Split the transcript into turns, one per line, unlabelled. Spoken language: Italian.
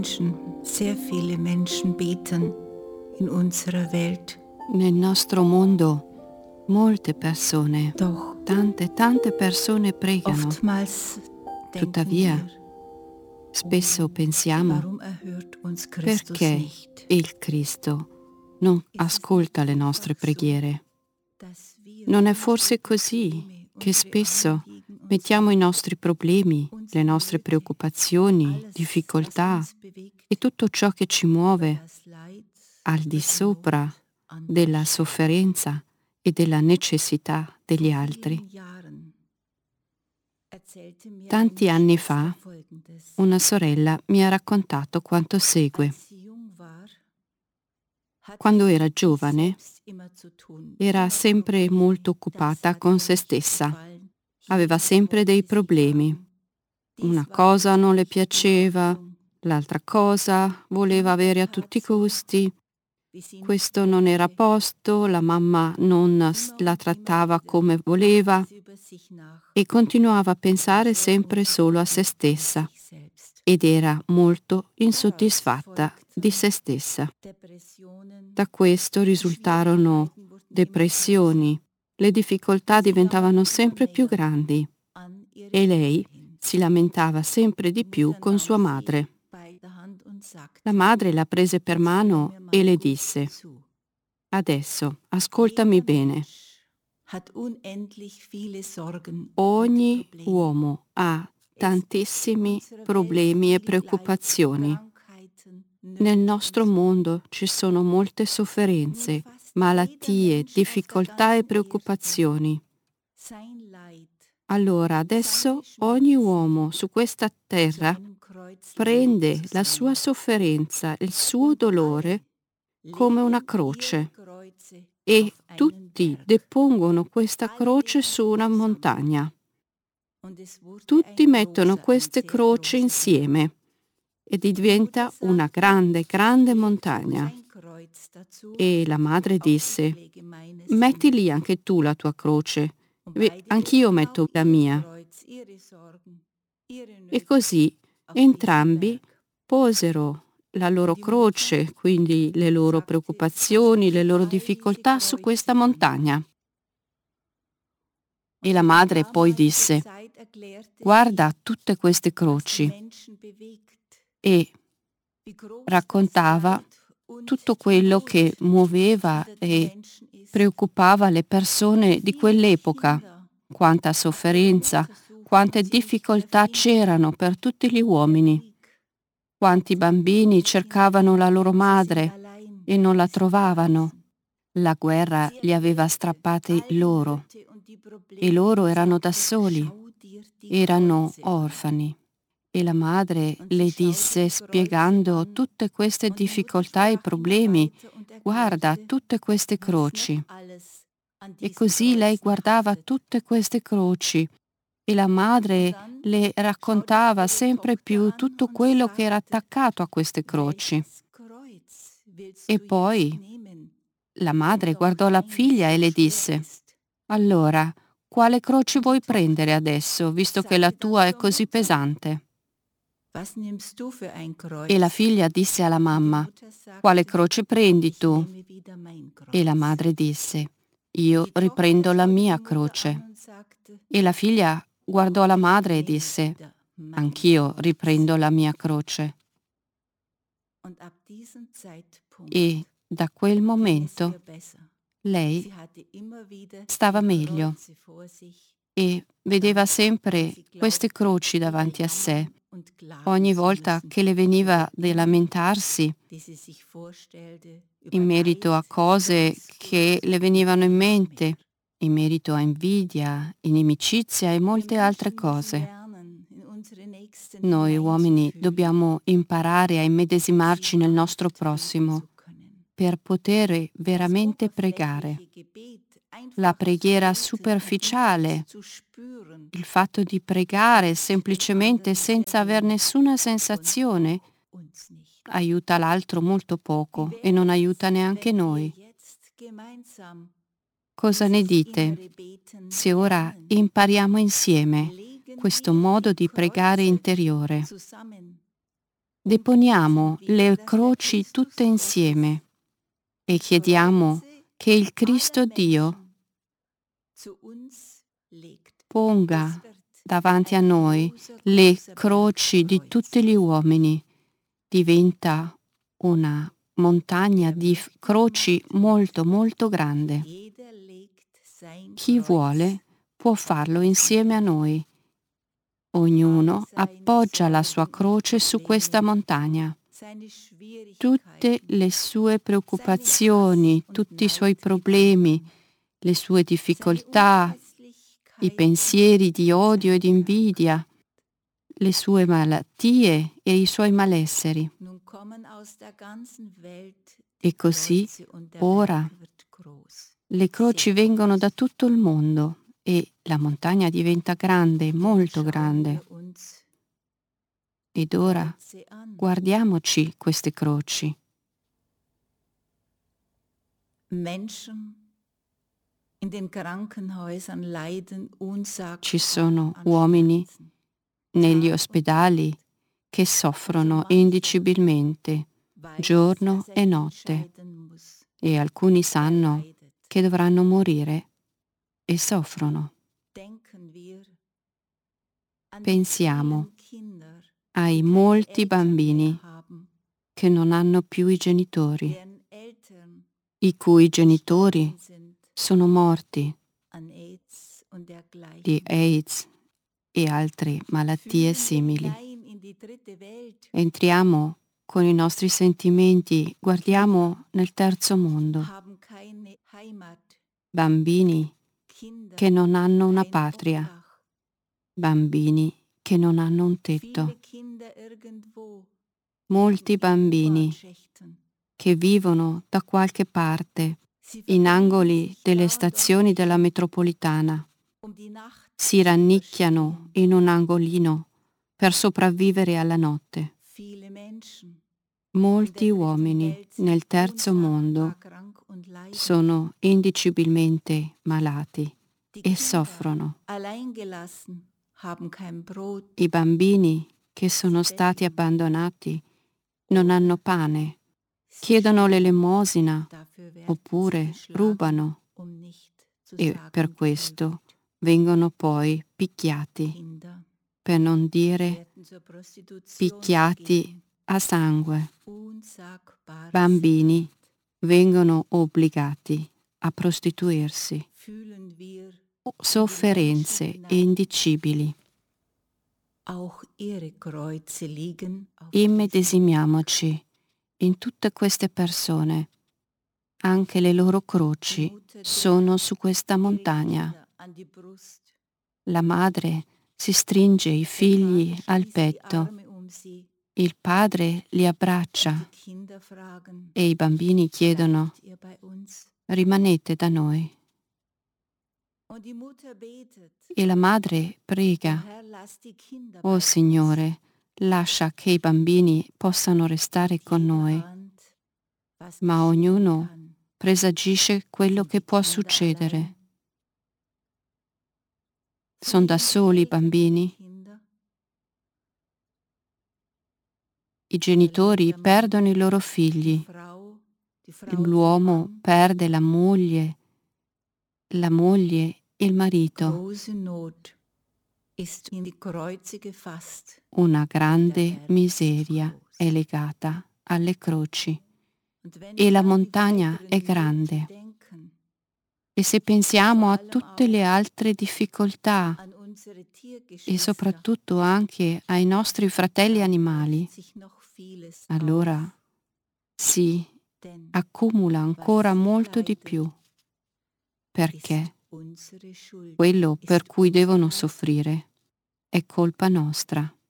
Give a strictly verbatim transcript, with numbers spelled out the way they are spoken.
Menschen, sehr viele Menschen beten in unserer Welt.
Nel nostro mondo molte persone,
Doch
tante, tante persone pregano.
oftmals denken
Tuttavia,
wir,
spesso pensiamo,
warum erhört uns Christus
perché
nicht?
il Cristo non ascolta le nostre preghiere?
Dass wir
Non è forse così che spesso mettiamo i nostri problemi, le nostre preoccupazioni, difficoltà e tutto ciò che ci muove al di sopra della sofferenza e della necessità degli altri? Tanti anni fa una sorella mi ha raccontato quanto segue. Quando era giovane era sempre molto occupata con se stessa, aveva sempre dei problemi. Una cosa non le piaceva, l'altra cosa voleva avere a tutti i costi, questo non era a posto, la mamma non s- la trattava come voleva e continuava a pensare sempre solo a se stessa ed era molto insoddisfatta di se stessa. Da questo risultarono depressioni, le difficoltà diventavano sempre più grandi e lei si lamentava sempre di più con sua madre. La madre la prese per mano e le disse: «Adesso, ascoltami bene. Ogni uomo ha tantissimi problemi e preoccupazioni. Nel nostro mondo ci sono molte sofferenze, malattie, difficoltà e preoccupazioni. Allora adesso ogni uomo su questa terra prende la sua sofferenza, il suo dolore come una croce e tutti depongono questa croce su una montagna. Tutti mettono queste croci insieme e diventa una grande, grande montagna. E la madre disse: «Metti lì anche tu la tua croce, e anch'io metto la mia». E così entrambi posero la loro croce, quindi le loro preoccupazioni, le loro difficoltà su questa montagna. E la madre poi disse: «Guarda tutte queste croci», e raccontava tutto quello che muoveva e preoccupava le persone di quell'epoca, quanta sofferenza, quante difficoltà c'erano per tutti gli uomini, quanti bambini cercavano la loro madre e non la trovavano. La guerra li aveva strappati loro e loro erano da soli, erano orfani. E la madre le disse, spiegando tutte queste difficoltà e problemi: «Guarda tutte queste croci». E così lei guardava tutte queste croci e la madre le raccontava sempre più tutto quello che era attaccato a queste croci. E poi la madre guardò la figlia e le disse: «Allora, quale croce vuoi prendere adesso, visto che la tua è così pesante?» E la figlia disse alla mamma: «Quale croce prendi tu?» E la madre disse: «Io riprendo la mia croce». E la figlia guardò la madre e disse: «Anch'io riprendo la mia croce». E da quel momento lei stava meglio e vedeva sempre queste croci davanti a sé. Ogni volta che le veniva di lamentarsi in merito a cose che le venivano in mente, in merito a invidia, inimicizia e molte altre cose. Noi uomini dobbiamo imparare a immedesimarci nel nostro prossimo per poter veramente pregare. La preghiera superficiale, il fatto di pregare semplicemente senza aver nessuna sensazione, aiuta l'altro molto poco e non aiuta neanche noi. Cosa ne dite se ora impariamo insieme questo modo di pregare interiore? Deponiamo le croci tutte insieme e chiediamo che il Cristo Dio ponga davanti a noi le croci di tutti gli uomini. Diventa una montagna di f- croci molto molto grande. Chi vuole può farlo insieme a noi. Ognuno appoggia la sua croce su questa montagna. Tutte le sue preoccupazioni, tutti i suoi problemi, le sue difficoltà, i pensieri di odio e di invidia, le sue malattie e i suoi malesseri. E così ora le croci vengono da tutto il mondo e la montagna diventa grande, molto grande. Ed ora guardiamoci queste croci. Ci sono uomini negli ospedali che soffrono indicibilmente giorno e notte e alcuni sanno che dovranno morire e soffrono. Pensiamo ai molti bambini che non hanno più i genitori, i cui genitori sono morti di AIDS e altre malattie simili. Entriamo con i nostri sentimenti, guardiamo nel terzo mondo, bambini che non hanno una patria, bambini che non hanno un tetto, molti bambini che vivono da qualche parte, in angoli delle stazioni della metropolitana, si rannicchiano in un angolino per sopravvivere alla notte. Molti uomini nel terzo mondo sono indicibilmente malati e soffrono. I bambini che sono stati abbandonati non hanno pane, chiedono l'elemosina oppure rubano e per questo vengono poi picchiati, per non dire picchiati a sangue. Bambini vengono obbligati a prostituirsi. Sofferenze indicibili. Immedesimiamoci in tutte queste persone. Anche le loro croci sono su questa montagna. La madre si stringe i figli al petto, il padre li abbraccia e i bambini chiedono: rimanete da noi. E la madre prega: oh Signore, lascia che i bambini possano restare con noi. Ma ognuno presagisce quello che può succedere. Sono da soli i bambini. I genitori perdono i loro figli. L'uomo perde la moglie, la moglie e il marito. Una grande miseria è legata alle croci e la montagna è grande. E se pensiamo a tutte le altre difficoltà e soprattutto anche ai nostri fratelli animali, allora si accumula ancora molto di più, perché quello per cui devono soffrire è colpa nostra.